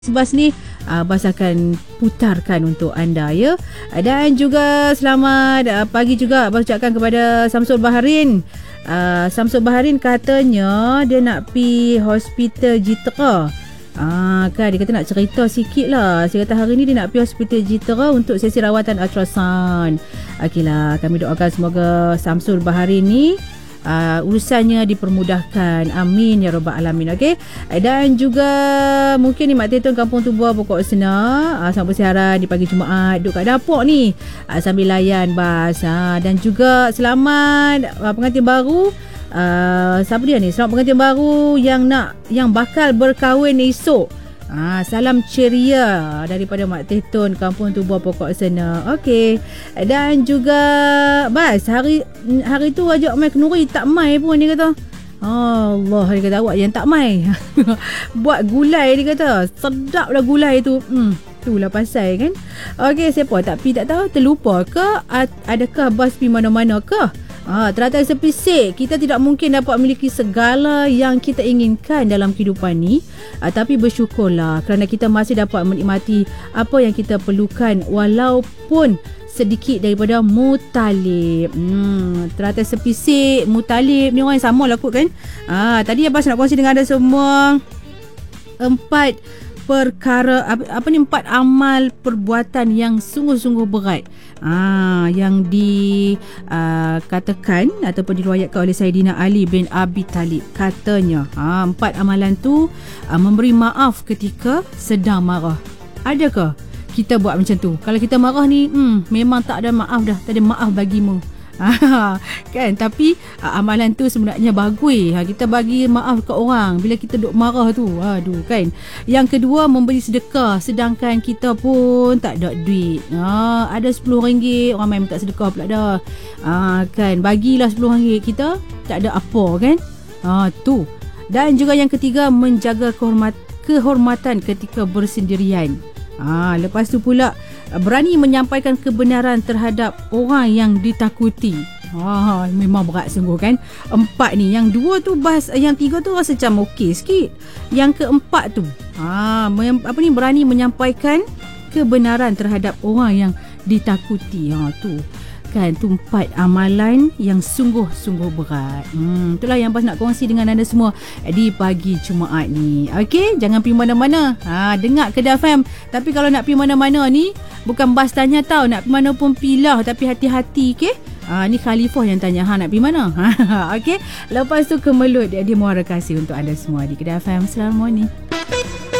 Bas ni Bas akan putarkan untuk anda ya. Dan juga selamat pagi juga Bas ucapkan kepada Samsul Baharin. Samsul Baharin katanya dia nak pi hospital Jitera. Kan dia kata nak cerita sikit lah. Saya kata hari ni dia nak pi hospital Jitera untuk sesi rawatan ultrasound. Okeylah, kami doakan semoga Samsul Baharin ni urusannya dipermudahkan, amin ya rabbal alamin. Okey, dan juga mungkin ni Mak Tetun Kampung Tubuh Pokok Sena sambut siaran di pagi Jumaat duduk kat dapur ni sambil layan Bas. Dan juga selamat pengantin baru. Siapa dia ni? Selamat pengantin baru yang bakal berkahwin esok. Salam ceria daripada Mak Tetun Kampung Tubuh Pokok Sena. Okey. Dan juga Bas, hari tu ajak mai kenuri tak mai pun dia kata. Allah, dia kata awak yang tak mai. Buat gulai dia kata. Sedap lah gulai tu. Itulah pasal kan. Okey, siapa tak pi tak tahu, terlupa ke adakah Bas pi mana-mana ke? Teratai sepisik, kita tidak mungkin dapat memiliki segala yang kita inginkan dalam kehidupan ni, tapi bersyukurlah kerana kita masih dapat menikmati apa yang kita perlukan walaupun sedikit daripada Mutalib. Teratai sepisik, Mutalib ni orang yang sama lah kot kan. Tadi Abbas nak kongsi dengan anda semua 4 perkara empat amal perbuatan yang sungguh-sungguh berat yang dikatakan ataupun diriwayatkan oleh Saidina Ali bin Abi Talib. Katanya 4 amalan tu memberi maaf ketika sedang marah. Adakah kita buat macam tu? Kalau kita marah ni memang tak ada maaf dah, tak ada maaf bagimu. Kan, tapi amalan tu sebenarnya bagus. Kita bagi maaf kat orang bila kita duk marah tu. Aduh kan. Yang kedua, memberi sedekah sedangkan kita pun tak ada duit. Ada RM10, orang main minta sedekah pula dah. Kan, bagilah RM10, kita tak ada apa kan. Tu. Dan juga yang ketiga, menjaga kehormatan ketika bersendirian. Lepas tu pula berani menyampaikan kebenaran terhadap orang yang ditakuti. Memang berat sungguh kan. 4 ni, yang 2 tu Bas, yang 3 tu rasa macam okey sikit. Yang keempat tu berani menyampaikan kebenaran terhadap orang yang ditakuti. Tu kan, tu 4 amalan yang sungguh-sungguh berat. Itulah yang Bas nak kongsi dengan anda semua di pagi Jumaat ni. Okey, jangan pergi mana-mana. Dengar Kedah FM. Tapi kalau nak pergi mana-mana ni, bukan Bas tanya tau, nak pergi mana pun pilah, tapi hati-hati. Okey, ni Khalifah yang tanya nak pergi mana. Okey, lepas tu Kemelut dia muara kasih untuk anda semua di Kedah FM. Selamat morning.